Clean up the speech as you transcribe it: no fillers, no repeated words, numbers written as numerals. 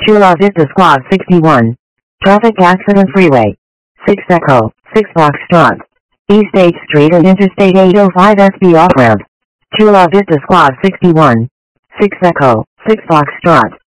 Chula Vista Squad 61. Traffic Accident Freeway. 6 Echo, 6 Foxtrot. East 8th Street and Interstate 805 SB off-ramp. Chula Vista Squad 61. 6 Echo, 6 Foxtrot.